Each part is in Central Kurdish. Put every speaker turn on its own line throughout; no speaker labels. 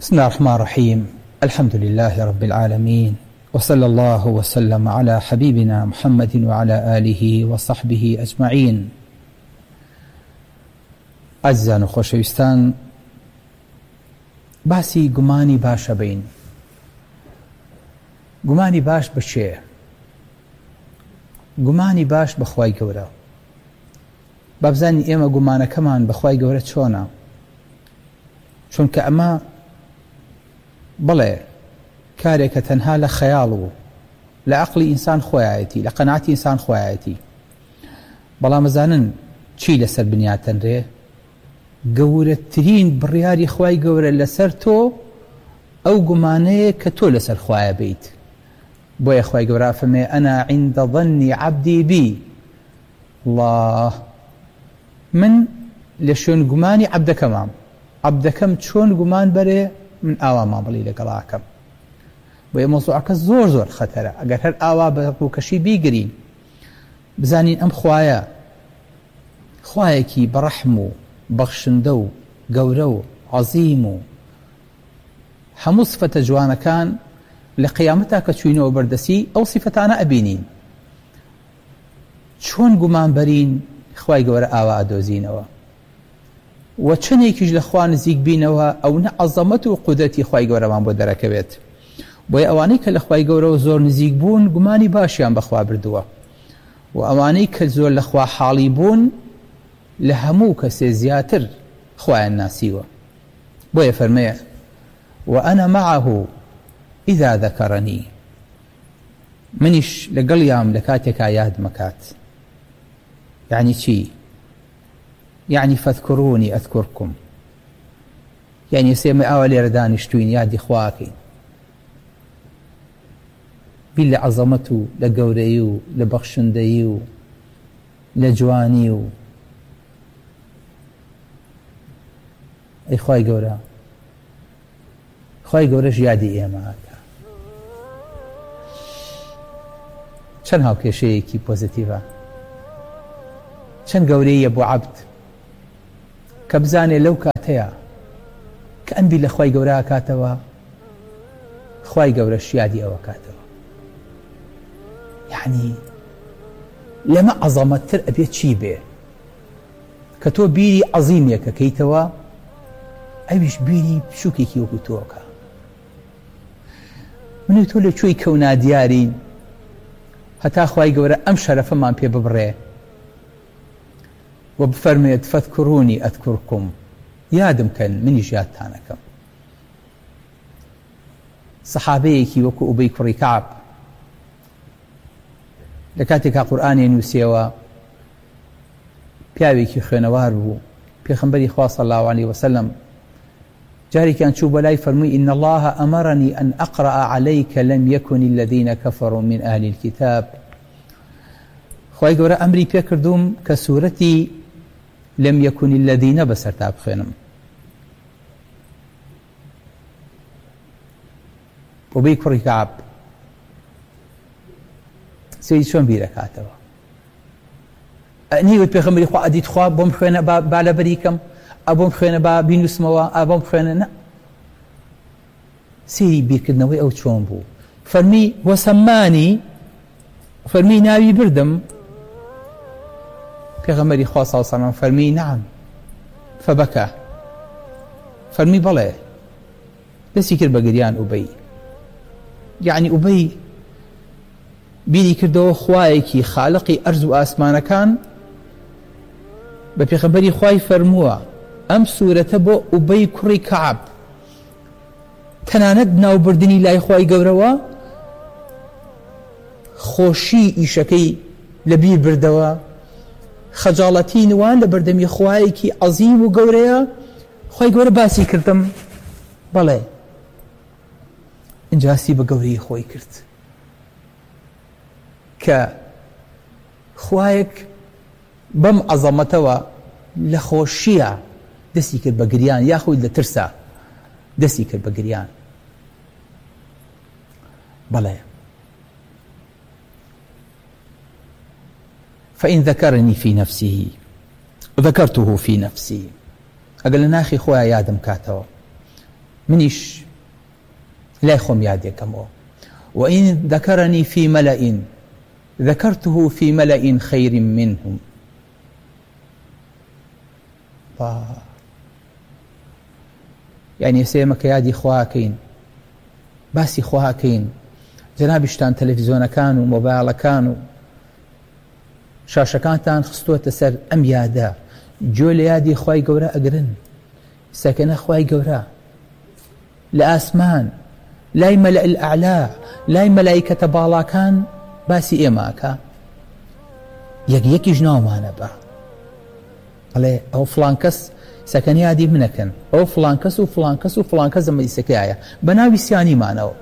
بسم الله الرحمن الرحيم. الحمد لله رب العالمين، وصلى الله وسلم على حبيبنا محمد وعلى آله وصحبه أجمعين. عزیزان و خۆشەویستان، باسی گومانی باشە بین. گومانی باش بچێ؟ گومانی باش بەخوای گەورە. بابزانی ئێمە گومانەکەمان بەخوای گەورە چۆنە؟ چونکە ئەمە بڵێ کارێکە تەنها لە خەیاڵ و لە عەقڵی ئینسان خۆیایەتی، لە قەناعەتی ئینسان خۆیایەتی. بەڵام ئەزانن چی لەسەر بنیاتەنرێ؟ گەورەترین بڕیاری خوای گەورە لەسەر تۆ ئەو گومانەیە کە تۆ لەسەر خوایە بیت. بۆیە خوای گەورە فەرمێ ئەنا عیند ظەنی عەبدی بی. الله، من لە شوێن گومانی عەبدەکەمام. عەبدەکەم چۆن گومان بەرێ، من ئاوا مابڵی لەگەڵاکەم. بۆیە مۆزوعەکە زۆر زۆر خەتەرە. ئەگەر هەر ئاوا بە ڕووکەشی بیگرین، بزانین ئەم خوایە خوایەکی بەڕەحم و بەخشندە و گەورە و عەزیم و هەموو سفەتە جوانەکان لە قیامەتا کە چوینەوە بەردەسی ئەو سیفەتانە ئەبینین. چۆن گومان بەرین خوای گەورە ئاوا ئەدۆزینەوە و چەندێکیش لە خوا نزیک بینەوە، ئەو نە عەزەمەت و قودرەتی خوای گەورەمان بۆ دەرەکەوێت. بۆیە ئەوانەی کە لە خوای گەورەوە زۆر نزیک بوون گومانی باشیان بەخوا بردووە، و ئەوانەی کە زۆر لە خوا حاڵی بوون لە هەموو کەسێ زیاتر خوایان ناسیوە. بۆیە فەرمێ وأنا معه إذا ذكرني، منیش لەگەڵیام لە کاتێکا یاد مەکات. یعنی چی؟ یعنی فاذكروني أذكركم. یعنی سێمە ئاوا لێرە دانیشتوین یادی خواکەین، بیر لە عەزەمەت و لە گەورەی و لە بەخشندەیی و لە جوانی و ئەی خوای گەورە، خوای گەورەش یادی ئێمەکە. چەند هاوکێشەیەکی پۆزیتیڤە، چەند گەورەیە بۆ عەبد کە بزانێ لەو کاتەیە کە ئەمبی لە خوای گەورە کاتەوە، خوای گەورەش یادی ئەوە کاتەوە. یعنی لەمە عەزەمەتتر ئەبێت چی بێ کە تۆ بیری عەزیمێکە کەیتەوە، ئەویش بیری بچووکێکی وەکو تۆکە. من تۆ لە کوێی کەونا دیارین هەتا خوای گەورە ئەم شەرەفەمان پێ ببڕێ و بفەرمێت فەذكروني ئەذكركم، یادم کەن منیش یادتانەکەم. سەحابەیەکی وەکو ئوبەی کوڕی کەعب لە کاتێکا قورئانێ نووسیەوە، پیاوێکی خوێنەوار بوو. پێغەمبەری خوا صلی الله عليه وسلم جارێکیان چوو بەلای فەرمووی إن الله أمرني أن أقرأ عليك لم يكن الذين كفروا من أهل الكتاب. خوای گەورە ئەمری پێ کردوم کە سوورەتی لم يكن الذين بەسەرتا بخوێنم. ئوبەی کوڕی کەعب سێی چۆن بیرەکاتەوە؟ ئەنیوە پێغەمبەری خوا ئەدیت خوا بۆم خوێنە با لەبەریکەم، ئەبۆم خوێنە با بینوسمەوە، ئەبۆم خوێنە نە. سێری بیرکردنەوەی ئەو چۆن بوو. فەرمی وەسەمانی، فەرمی ناوی بردم. پێغەمبەری خوا صلی الله علیه وسلم فەرمی نعم فبكى. فەرمی بەڵێ. دەستی کرد بە گریان ئوبەی. یعنی ئوبەی بیری کردەوە خوایەکی خالقی ئەرز و ئاسمانەکان بە پێغەمبەری خوای فەرمووە ئەم سوورەتە بۆ ئوبەی کوڕی کەعب تەنانەت ناوبردنی لای خوای گەورەوە خۆشی ئیشەکەی لەبیر بردەوە، خەجاڵەتی نوان لە بەردەمی خوایەکی عەزیم و گەورەیە. خوای گەورە باسی کردم، بەڵێ ئینجاسی بە گەورەی خۆی کرد کە خوایەک بەم عەزەمەتەوە لە خۆشیە دەستی کرد بە گریان، یاخود لە ترسا دەستی کرد بە گریان. بەڵێ فإن ذكرني في نفسه ذكرته في نفسي. ئەگەر لە ناخی خۆیان یادم کاتەوە، منیش لای خۆم یادێکەمەوە وإن ذكرني في ملأ ذكرته في ملأ خير منهم يعني سێمەکە یادی خواکەین باسی خواکەین جەنابیشتان تەلەڤیزۆنەکان و مۆبایڵەکان و شاشەکانتان خستووەتە سەر ئەم یادە گوێ لە یادی خوای گەورە ئەگرن سەکەنە خوای گەورە لە ئاسمان لای مەلە الأعلا لای مەلایکەتە باڵاکان باسی ئێماکە یەکیش ناومانە بە ئەڵێ ئەو فڵان کەس سەکەن یادی منەکەن ئەو فڵان کەس و فڵان کەس و فڵان کەس مەجلیسەکەیە بە ناوی سیانیمانەوە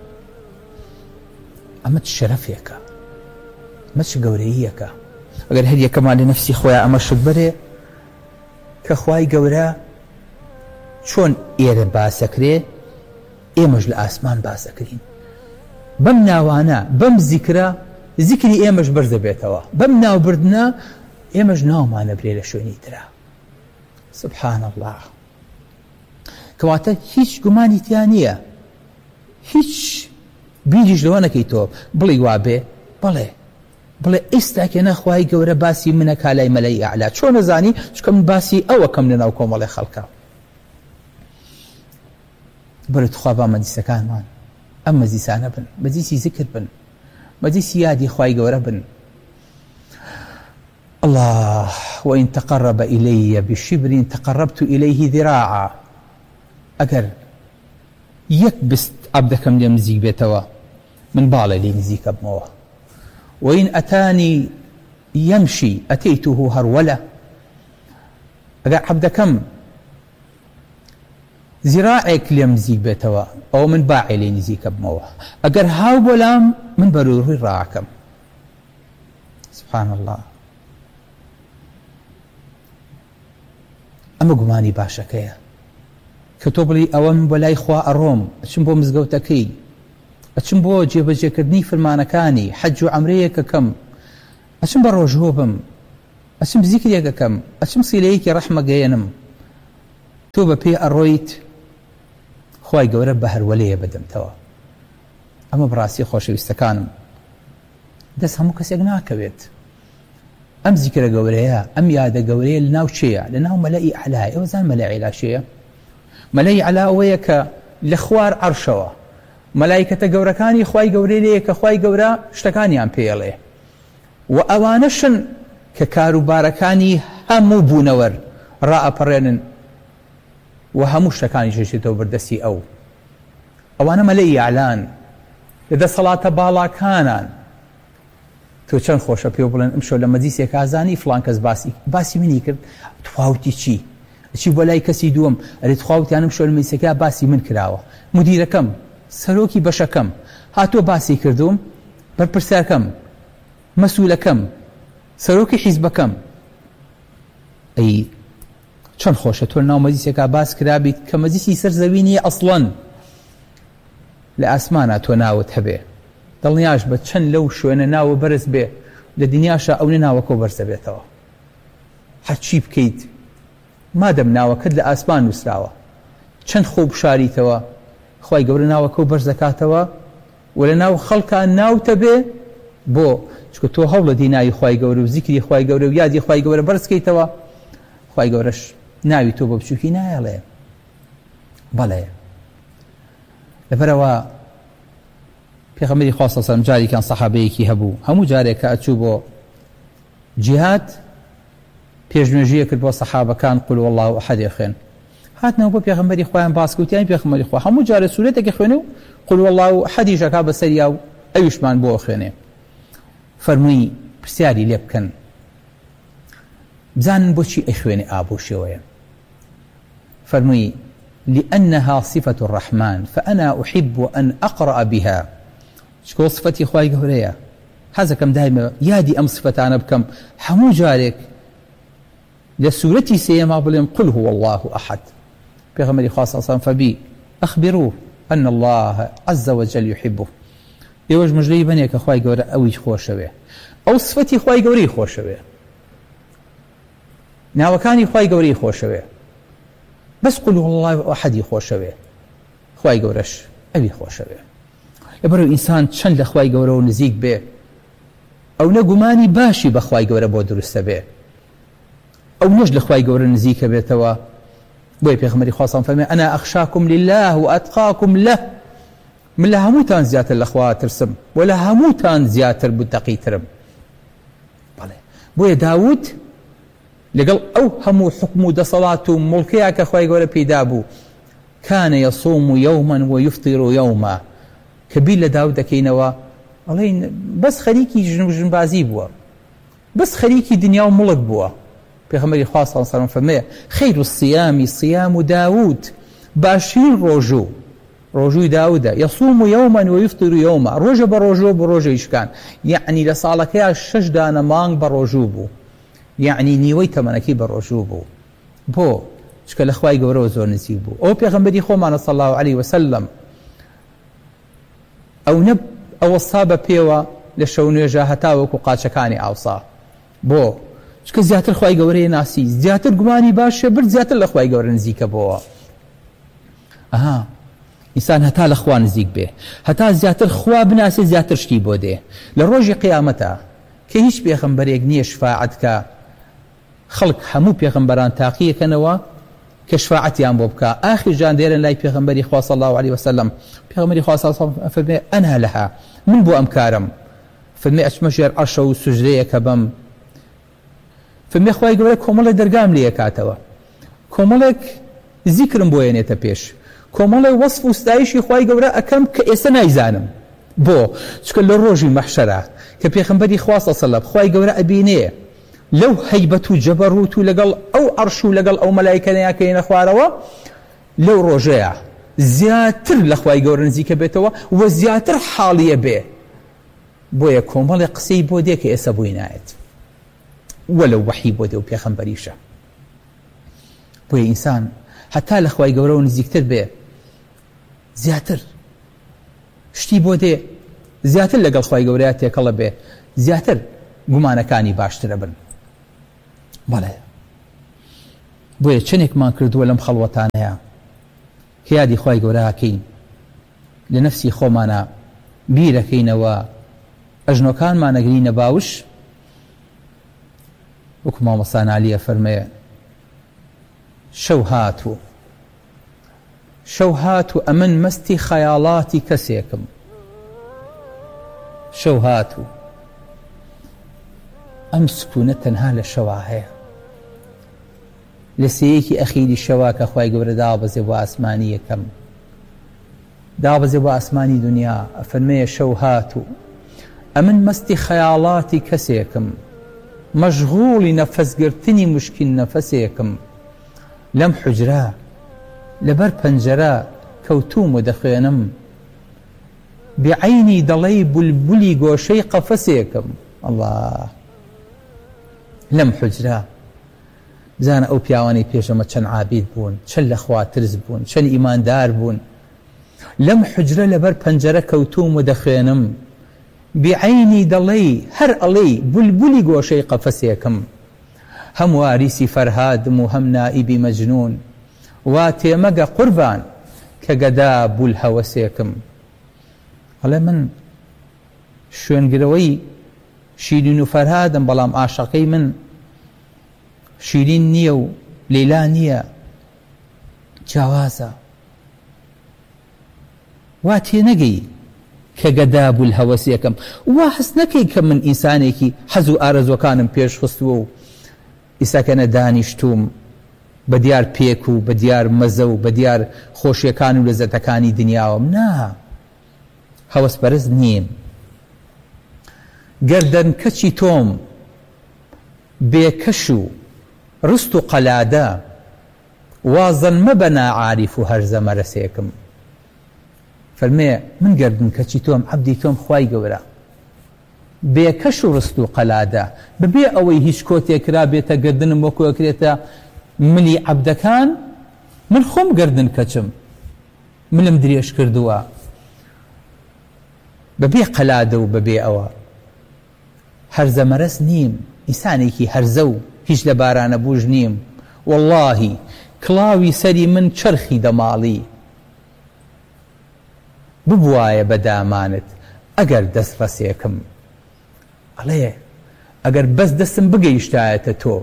ئەمە چ شەرەفێکە ئەمە چ گەورەییەکە ئەگەر هەر یەکەمان لە نەفسی خۆیان ئەمە شت بەرێ کە خوای گەورە چۆن ئێرە باسەکرێ ئێمەش لە ئاسمان باسەکرین بەم ناوانە بەم زیکرە زیکری ئێمەش بەرز دەبێتەوە بەم ناوبردنە ئێمەش ناومانە برێ لە شوێنی ترا سبحان الله کەواتە هیچ گومانی تیا نییە هیچ بیریش لەوە نەکەی تۆ بڵی وابێ بڵێ ئێستاکە نەخوای گەورە باسی منە کالای مەلەی ئەعلا چۆن نەزانی چکە من باسی ئەوە کەم لەناو کۆمەڵی خەڵکە بەرە خوا با مەجلیسەکانمان ئەم مەجلیسانە بن مەجلیسی ذکر بن مەجلیسی یادی خوای گەورە بن الله وإن تقرب إلي بشبر تقربت إليه ذراعا أجر يكبست عبدكم لمزيك بيتوا من بالا لي نزيك بموه وإن أتاني يمشي أتيته هرولة أجر عبدكم ذراعك لمزيك بيتوا أو من باعي لي نزيك بموه أجر هاو بولام من بروري راعكم سبحان الله ئەمە گومانی باشەکەیە کە تۆ بڵی ئەوە من بۆ لای خوا ئەڕۆم ئەچم بۆ مزگەوتەکەی ئەچم بۆ جێبەجێکردنی فەرمانەکانی حەج و عەمرەیەکەکەم ئەچم بە ڕۆژهۆ بم ئەچم زیکرێکەکەم ئەچم سیلەیەکی ڕەحمە گەیەنم تۆ بە پێ ئەڕۆیت خوای گەورە بە هەرولەیە بەدەمتەوە ئەمە بڕاستی خۆشەویستەکانم دەست هەموو کەسێک ناکەوێت ئەم زیکرە گەورەیە ئەم یادە گەورەیە لەناو چێیە لەناو مەلەئی ئەعلا ئێوەزان مەلەئی ئەعلا چێیە مەلەئی ئەعلا ئەوەیە کە لە خوار عەرشەوە مەلایکەتە گەورەکانی خوای گەورەی لێیە کە خوای گەورە شتەکانیان پێڵێ و ئەوانەشن کە کاروبارەکانی هەموو بوونەوەر ڕائەپەڕێنن و هەموو شتەکانی شێشێتەوە بەردەستی ئەوانە مەلەئی ئەعلان لە دەسەڵاتە باڵاکانان تۆ چەند خۆشە پێ بڵێن ئەمشەو لە مەجلیسێک ئازانی فڵان کەس باسی منی کرد تواوتی چی بۆ لای کەسی دووەم ئەرێ تخواوتیانم شۆ لە مەجلیسەکە باسی من کراوە مدیرەکەم سەرۆکی بەشەکەم هاتۆ باسی کردوم بەرپرسیارکەم مەسوولەکەم سەرۆکی حیزبەکەم ئەی چەند خۆشە تۆ ناو مەجلیسێکە باس کرابیت کە مەجلیسی سەر زەوی نیە ئەسڵەن لە ئاسمانە تۆ ناوت هەبێ دڵنیاش بە چەند لەو شوێنە ناوە بەرز بێ لە دنیاشە ئەو ناوەکە بەرز دەبێتەوە هەرچی بکەیت مادەم ناوەکەت لە ئاسمان نووسراوە چەند خۆ بشاریتەوە خوای گەورە ناوەکە و بەرز دەکاتەوە و لە ناو خەڵکان ناوتە بێ بۆ چکە تۆ هەوڵە دینایی خوای گەورە و زیکری خوای گەورە و یادی خوای گەورە بەرزکەیتەوە خوای گەورەش ناوی تۆ بە بچووکی نایەڵێ بەڵێ لەبەرەوە پێغەمبەری خوا صلی الله علیه و سلم جارێکیان سەحابەیەکی هەبوو هەموو جارێک کە ئەچوو بۆ جیهاد پێشنوێژیە کرد بۆ سەحابەکان قول والله ئەحەد خوێن هاتنەوە بۆ پێغەمبەری خوایان باس کەوتیان پێغەمبەری خوا هەموو جارە سوورەتێکی خوێنێ و قول والله ئەحەدیش ئەکا بەسەریا و ئەویشمان بۆ خوێنێ فەرمووی پرسیاری لێ بکەن بزانن بۆچی ئەیخوێنێ بۆ شێوەیە فەرمووی لأنها صفة الرحمن فأنا أحب أن أقرأ بها شكو صفتي خواهي قهرية هذا كم دائما يادي أم صفتانا بكم حمو جارك لسورتي سيما بلهم قل هو الله أحد بيغمري خاصة أصلا فبي أخبروه أن الله عز وجل يحبه يوج مجلي بنيك خواهي قهرية أويش خوشوه أو صفتي خواهي قهرية خوشوه ناوكاني خواهي قهرية خوشوه بس قل هو الله أحد خوشوه خوای گەورەش ئەوی خۆشەوێ. لەبەرەوە ئینسان چەند لە خوای گەورە و نزیک بێ ئەو نەگومانی باشی بە خوای گەورە بۆ دروستە بێ، ئەو نەش لە خوای گەورە نزیکە بێتەوە. بۆیە پێغەمبەری خوا سەڵام فەرمێ ئەنا ئەخشاکم لله و ئەتقاکم له، من لە هەمووتان زیاتر لە خوا ترسم و لە هەمووتان زیاتر متەقیترم. بەڵێ بۆیە داوود لەگەڵ ئەو هەموو حکم و دەسەڵات و مڵکەیە کە خوای گەورە پێدا بوو، كان يصوم يوما ويفطر يوما. کە بیر لە داود دەکەینەوە ئەڵێن بەس خەریکی ژنبازی بووە، بەس خەریکی دنیا و مڵک بووە. پێغەمبەری خوا صلی الله علیه و سلم فەرمێ خەیر الصیام صیام داود، باشترین ڕۆژووی داودە. يصوم يوما ويفطر يوما، ڕۆژە بە ڕۆژۆ بە ڕۆژە ئیشکان، یعنی لە ساڵەکەیە 6 دانە مانگ بە ڕۆژوو بوو، یعنی نیوەی تەمەنەکەی بە ڕۆژوو بوو. بۆ چکە لە خوای گەورەوە زۆر نزیک بوو. ئەو پێغەمبەری خۆمانە صلی الله علیه وسلم ئەو وەستا بە پێوە لە شەو نوێژە هەتا وەکو قاچەکانی ئاوسا. بۆ چکە زیاتر خوای گەورەی ناسی، زیاتر گومانی باشە برد زیاتر لە خوای گەورە نزیکە بۆەوە. ئینسان هەتا لە خوا نزیک بێ، هەتا زیاتر خوا بناسێ، زیاتر شتی بۆ دێ. لە ڕۆژی قیامەتە کە هیچ پێغەمبەرێک نییە شفاعەت کە خەڵک هەموو پێغەمبەران تاقیەکەنەوە کە شفاعەتیان بۆ بکە. ئاخر جان دێرن لای پێغەمبەری خوا صلی الله علیه وسلم. پێغەمبەری خوا صلی الله علیه وسلم فەرمێ ئەنا لەها، من بۆ ئەم کارم. فەرمێ ئەچمە ژێر عەرشە و سوژدەیەکە بەم. فەرمێ خوای گەورە کۆمەڵێک دەرگام لێ کاتەوە، کۆمەڵێک زیکرم بۆ هێنێتە پێش، کۆمەڵێک وەصف و ستایشی خوای گەورە ئەکەم کە ئێستا نایزانم. بۆ چکە لە ڕۆژی مەحشەرە کە پێغەمبەری خوا صلی الله علیه وسلم خوای گەورە ئەبینێ لەو هەیبەت و جەبەروت و لەگەڵ ئەو عەرش و لەگەڵ ئەو مەلایکەیە کە هێنە خوارەوە، لەو ڕۆژەیە زیاتر لە خوای گەورە نزیکە بێتەوە و زیاتر حاڵیە بێ. بۆیە کۆمەڵی قسەی بۆ دێ کە ئێستا بووی نایەت، وەلەو وەحی بۆ دێ و پێغەمبەریشە. بۆیە ئینسان هەتا لە خوای گەورە و نزیکتر بێ، زیاتر شتی بۆ دێ، زیاتر لەگەڵ خوای گەورەیە تێکەڵە بێ، زیاتر گومانەکانی باشترە بن. بەڵێ بۆیە چنێکمان کردووە لەم خەڵوەتانەیە کە یادی خوای گەورە هەکەین، لە نەفسی خۆمانە بیرەکەینەوە، ئەژنۆکانمان نەگرینە باوش. وەکو مامۆستا عەلیە فەرمێ شەو هاتوو ئەمن مەستی خەیاڵاتی کەسێکم. شەو هاتوو ئەم سکوونە تەنها لە شەوا هەیە، لە سەیەکی ئەخیری شەوا کە خوای گەورە دابەزێ بۆ ئاسمانی یەکەم، دابەزێ بۆ ئاسمانی دنیا. ئەفەرمێ شەو هاتوو ئەمن مەستی خەیاڵاتی کەسێکم، مەشغوڵی نەفەسگرتنی مشکین نەفەسێکم. لەم حوجرە لەبەر پەنجەرە کەوتوم و دەخوێنم، بێعەینی دەڵێی بولبولی گۆشەی قەفەسێکم. الله، لەم حوجرە بزانە ئەو پیاوانی پێشەمە چەند عابید بوون، چەند لە خوا ترس بوون، چەند ئیماندار بوون. لەم حوجرە لەبەر پەنجەرە کەوتوم و دەخوێنم، بێعەینی دەڵێی هەر ئەڵێی بولبولی گۆشەی قەفەسێکم. هەم واریسی فەرهادم و هەم نائیبی مەجنون، وا تێمەگە قوربان کە گەدا بول هەوەسێکم. هەڵێ من شوێنگرەوەی شیرین و فەرهادم، بەڵام ئاشەقەی من شیرین نییە و لەیلا نییە، جیاوازە. وا تێنەگەی کە گەدا بول هەوەسێکم. وا هەست نەکەی کە من ئینسانێکی حەز و ئارەزوەکانم پێش خستووە و ئیساکەنە دانیشتوم بە دیار پێک و بە دیار مەزە و بە دیار خۆشیەکان و لەزەتەکانی دنیاوم. نا، هەوەسپەرست نیم. گەردەن کەچی تۆم بێکەش و ڕست و قەلادە، وازن مەبە ناعاریف و هەرزە مەرەسێکم. فەرمێ من گەردن کەچی تۆم، عەبدی تۆم خوای گەورە، بێکەش و ڕست و قەلادە، بەبێ ئەوەی هیچ کۆتێکرا بێتە گەردنم وەکو ئەکرێتە ملی عەبدەکان، من خۆم گەردن کەچم، ملم درێژ کردووە، بەبێ قەلادە و بەبێ ئەوە. هەرزە مەرەس نیم، ئینسانێکی هەرزە و هیچ لە بارانە بوژ نیم. واللهی کڵاوی سەری من چرخی دەماڵی، ببوایە بەدامانت ئەگەر دەست ڕەسێکم ئەڵێ ئەگەر بەس دەستم بگەیشتایەتە تۆ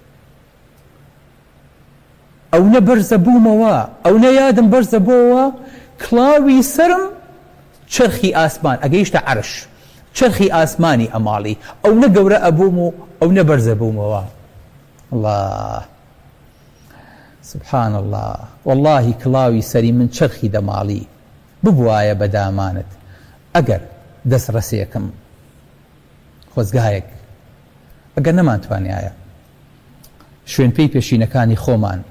ئەو نە بەرزە بوومەوە ئەو نە یادم بەرزە بۆەوە کڵاوی سرم چرخی ئاسمان ئەگەیشتە عەرش چرخی ئاسمانی ئەماڵی ئەو نە گەورە ئەبووم و ئەو نە بەرزە بوومەوە الله سبحان الله والله کڵاوی سەری من چرخی دەماڵی ببوایە بەدامانت ئەگەر دەست ڕەسێکم خۆزگایەک ئەگەر نەمانتوانایە شوێن پێی پێشینەکانی خۆمان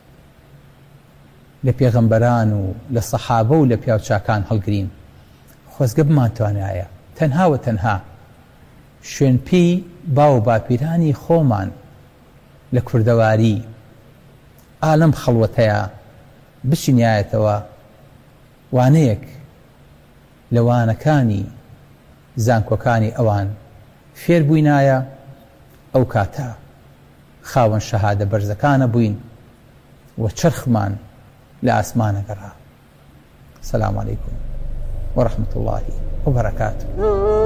لە پێغەمبەران و لە سەحابە و لە پیاوچاکان هەڵگرین خۆزگە بمانتوانایە تەنها و تەنها شوێن پێی باو باپیرانی خۆمان لە کوردەواری ئالەم خەڵوەتەیە بچینایەتەوە وانەیەک لە وانەکانی زانکۆکانی ئەوان فێر بووینایە ئەو کاتە خاوەن شەهادە بەرزەکانە بووین و چرخمان لە ئاسمانە گەڕا. سەلام عەلەیکوم وەرەحمەتوڵڵاهی وبەرەکاتوه.